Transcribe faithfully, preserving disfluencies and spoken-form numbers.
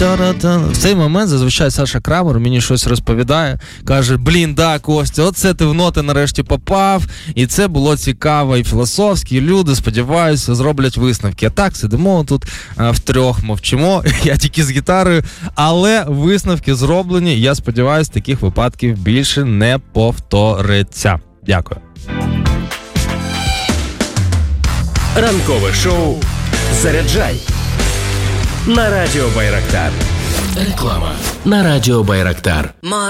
В цей момент зазвичай Саша Крамер мені щось розповідає, каже, блін, да, Костя, оце ти в ноти нарешті попав, і це було цікаво і філософські, і люди, сподіваюся, зроблять висновки. А так, сидимо тут а, втрьох, мовчимо, я тільки з гітарою, але висновки зроблені, я сподіваюся, таких випадків більше не повториться. Дякую. Ранкове шоу «Заряджай» на Радіо Байрактар. Реклама на Радіо Байрактар.